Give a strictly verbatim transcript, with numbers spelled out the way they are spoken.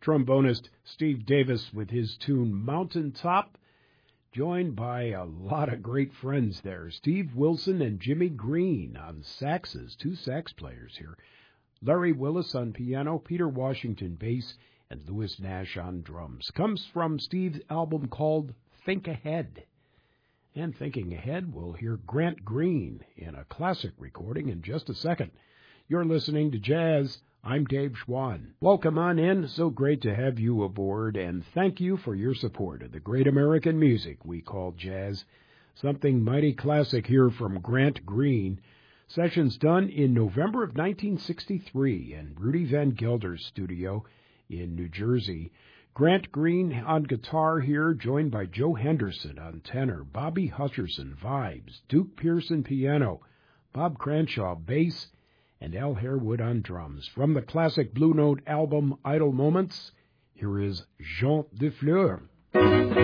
trombonist Steve Davis with his tune Mountaintop, joined by a lot of great friends there. Steve Wilson and Jimmy Green on saxes, two sax players here. Larry Willis on piano, Peter Washington bass, and Louis Nash on drums. Comes from Steve's album called Think Ahead. And thinking ahead, we'll hear Grant Green in a classic recording in just a second. You're listening to Jazz. I'm Dave Schwann. Welcome on in. So great to have you aboard, and thank you for your support of the great American music we call jazz. Something mighty classic here from Grant Green. Sessions done in November of nineteen sixty-three in Rudy Van Gelder's studio in New Jersey. Grant Green on guitar here, joined by Joe Henderson on tenor, Bobby Hutcherson vibes, Duke Pearson piano, Bob Cranshaw bass, and Al Harewood on drums. From the classic Blue Note album Idle Moments, here is Jean Dufleur.